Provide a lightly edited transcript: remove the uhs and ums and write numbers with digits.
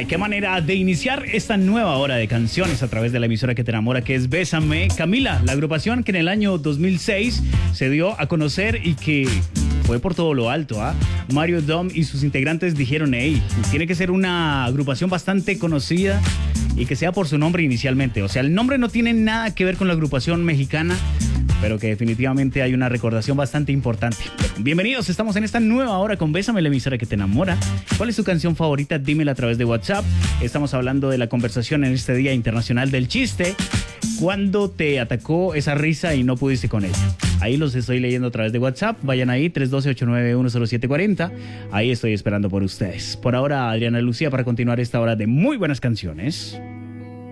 Ay, qué manera de iniciar esta nueva hora de canciones a través de la emisora que te enamora, que es Bésame. Camila, la agrupación que en el año 2006 se dio a conocer y que fue por todo lo alto, ¿ah? Mario Dom y sus integrantes dijeron, hey, tiene que ser una agrupación bastante conocida y que sea por su nombre inicialmente. O sea, el nombre no tiene nada que ver con la agrupación mexicana, pero que definitivamente hay una recordación bastante importante. Bienvenidos, estamos en esta nueva hora con Bésame, la emisora que te enamora. ¿Cuál es tu canción favorita? Dímela a través de WhatsApp. Estamos hablando de la conversación en este Día Internacional del Chiste. ¿Cuándo te atacó esa risa y no pudiste con ella? Ahí los estoy leyendo a través de WhatsApp. Vayan ahí, 312-891-0740. Ahí estoy esperando por ustedes. Por ahora, Adriana Lucía, para continuar esta hora de muy buenas canciones.